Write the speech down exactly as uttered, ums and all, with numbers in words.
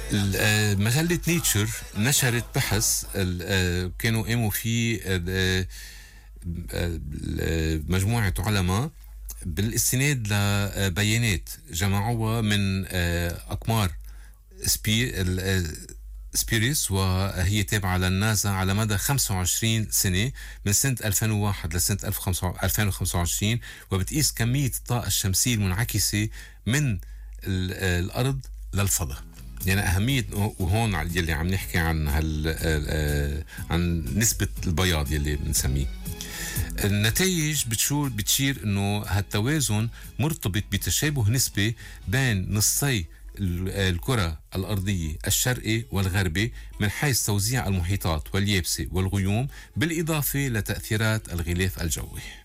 مجلة نيتشر نشرت بحث كانوا قاموا فيه مجموعة علماء بالاستناد لبيانات جمعوها من أقمار سبيريس، وهي تابعة للناسا على مدى خمسة وعشرين سنة من سنة ألفين وواحد لسنة ألفين وخمسة وعشرين، وبتقيس كمية الطاقة الشمسية المنعكسة من الأرض للفضاء. يعني أهمية، وهون يلي عم نحكي عن هال عن نسبة البياض يلي بنسميه. النتائج بتشور بتشير انه هالتوازن مرتبط بتشابه نسبي بين نصي الكرة الأرضية الشرقي والغربي من حيث توزيع المحيطات واليابسة والغيوم، بالإضافة لتأثيرات الغلاف الجوي.